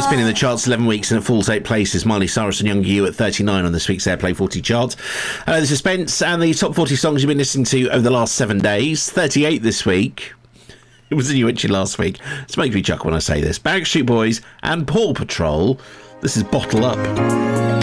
been in the charts 11 weeks and it falls 8 places. Miley Cyrus and Younger You at 39 on this week's Airplay 40 chart. The Suspense and the top 40 songs you've been listening to over the last 7 days. 38 this week. It was a new itchy last week. It makes me chuckle when I say this. Backstreet Boys and Paw Patrol. This is Bottle Up.